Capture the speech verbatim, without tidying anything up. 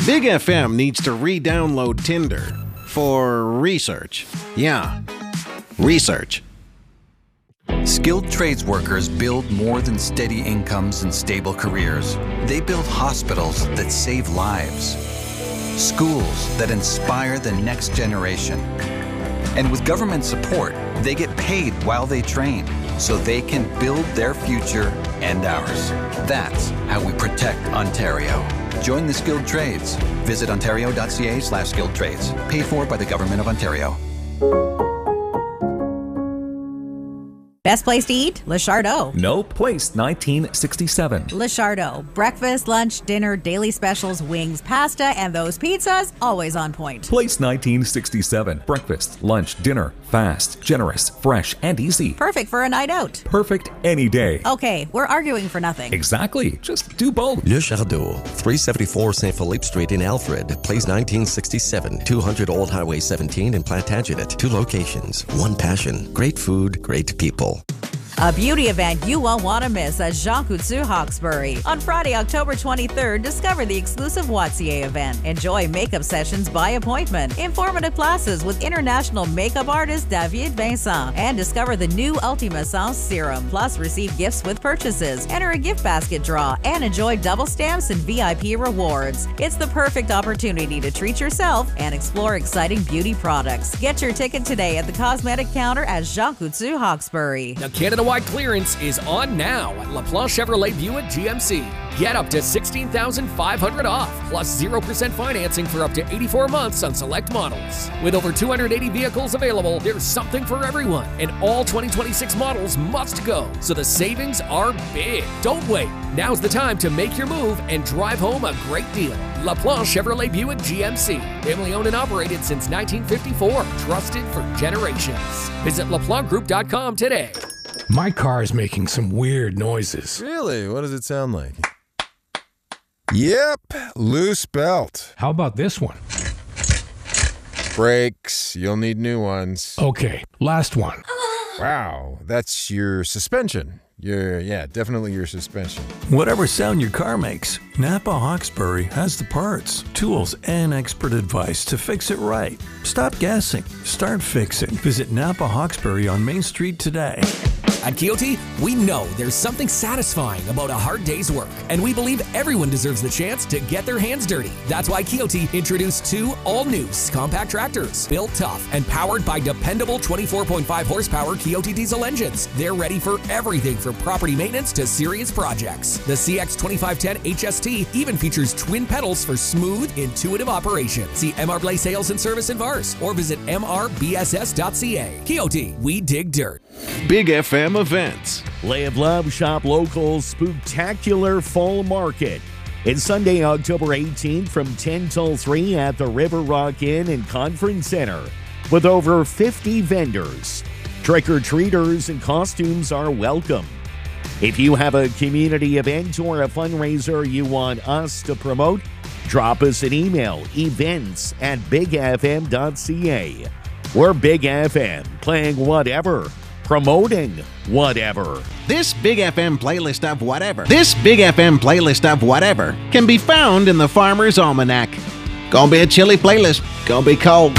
Big F M needs to re-download Tinder for research. Yeah, research. Skilled trades workers build more than steady incomes and stable careers. They build hospitals that save lives, schools that inspire the next generation. And with government support, they get paid while they train, so they can build their future and ours. That's how we protect Ontario. Join the skilled trades. Visit ontario.ca slash skilled trades. Paid for by the Government of Ontario. Best place to eat? Le Chardot. No, place nineteen sixty-seven. Le Chardot. Breakfast, lunch, dinner, daily specials, wings, pasta, and those pizzas, always on point. Place nineteen sixty-seven. Breakfast, lunch, dinner, fast, generous, fresh, and easy. Perfect for a night out. Perfect any day. Okay, we're arguing for nothing. Exactly. Just do both. Le Chardot, three seventy-four Saint Philippe Street in Alfred. Place nineteen sixty-seven. two hundred Old Highway seventeen in Plantagenet. Two locations, one passion. Great food, great people. A beauty event you won't want to miss at Jean Coutu Hawkesbury. On Friday, October twenty-third, discover the exclusive Wattier event. Enjoy makeup sessions by appointment, informative classes with international makeup artist David Vincent, and discover the new Ultima Sens serum. Plus, receive gifts with purchases, enter a gift basket draw, and enjoy double stamps and V I P rewards. It's the perfect opportunity to treat yourself and explore exciting beauty products. Get your ticket today at the cosmetic counter at Jean Coutu Hawkesbury. Now, Canada-wide clearance is on now at LaPlante Chevrolet Buick G M C. Get up to sixteen thousand five hundred dollars off, plus zero percent financing for up to eighty-four months on select models. With over two hundred eighty vehicles available, there's something for everyone, and all twenty twenty-six models must go, so the savings are big. Don't wait. Now's the time to make your move and drive home a great deal. LaPlante Chevrolet Buick G M C. Family owned and operated since nineteen fifty-four. Trusted for generations. Visit La Plante Group dot com today. My car is making some weird noises. Really? What does it sound like? Yep, loose belt. How about this one? Brakes. You'll need new ones. Okay, last one. Wow, that's your suspension. Your, yeah, definitely your suspension. Whatever sound your car makes, Napa Hawkesbury has the parts, tools, and expert advice to fix it right. Stop guessing. Start fixing. Visit Napa Hawkesbury on Main Street today. At Kioti, we know there's something satisfying about a hard day's work, and we believe everyone deserves the chance to get their hands dirty. That's why Kioti introduced two all-new compact tractors, built tough and powered by dependable twenty-four point five horsepower Kioti diesel engines. They're ready for everything from property maintenance to serious projects. The C X twenty-five ten H S T even features twin pedals for smooth, intuitive operation. See M R Blaze Sales and Service in Vars or visit m r b s s dot c a. Kioti, we dig dirt. Big F M events. Lay of Love Shop Local's Spooktacular Fall Market. It's Sunday, October eighteenth from ten till three at the River Rock Inn and Conference Center with over fifty vendors. Trick-or-treaters and costumes are welcome. If you have a community event or a fundraiser you want us to promote, drop us an email, events at big f m dot c a. We're Big F M, playing whatever, promoting whatever. This Big F M playlist of whatever. This Big F M playlist of whatever can be found in the Farmer's Almanac. Gonna be a chilly playlist. Gonna be cold.